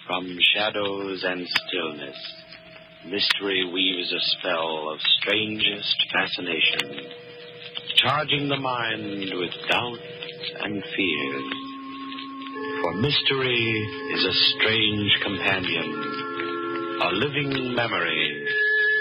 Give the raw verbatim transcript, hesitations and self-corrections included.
From shadows and stillness, mystery weaves a spell of strangest fascination, charging the mind with doubt and fear. For mystery is a strange companion, a living memory